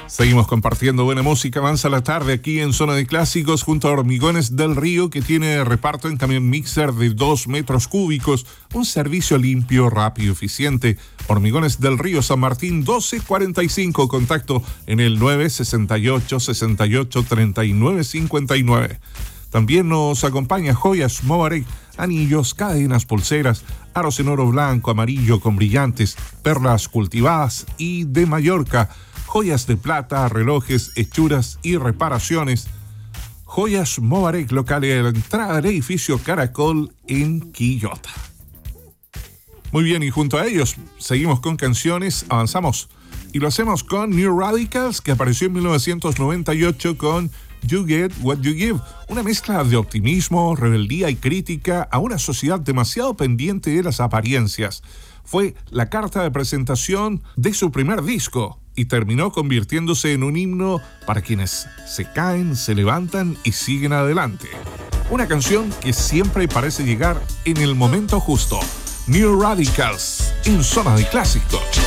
Seguimos compartiendo buena música, avanza la tarde aquí en Zona de Clásicos junto a Hormigones del Río, que tiene reparto en camión mixer de 2 metros cúbicos, un servicio limpio, rápido y eficiente. Hormigones del Río, San Martín 1245, contacto en el 968 68 39 59. También nos acompaña Joyas Mobarek, anillos, cadenas, pulseras, aros en oro blanco, amarillo con brillantes, perlas cultivadas y de Mallorca, joyas de plata, relojes, hechuras y reparaciones. Joyas Mobarek, local a la entrada del edificio Caracol en Quillota. Muy bien, y junto a ellos seguimos con canciones, avanzamos y lo hacemos con New Radicals, que apareció en 1998 con You Get What You Give, una mezcla de optimismo, rebeldía y crítica a una sociedad demasiado pendiente de las apariencias. Fue la carta de presentación de su primer disco y terminó convirtiéndose en un himno para quienes se caen, se levantan y siguen adelante. Una canción que siempre parece llegar en el momento justo. New Radicals en Zona de Clásicos.